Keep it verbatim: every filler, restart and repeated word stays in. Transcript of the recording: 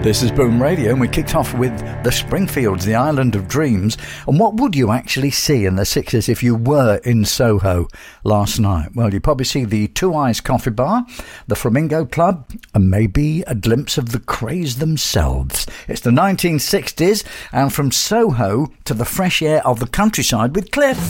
This is Boom Radio, and we kicked off with the Springfields, the Island of Dreams. And what would you actually see in the sixties if you were in Soho last night? Well, you'd probably see the Two Eyes Coffee Bar, the Flamingo Club, and maybe a glimpse of the Craze themselves. It's the nineteen sixties, and from Soho to the fresh air of the countryside with Cliff.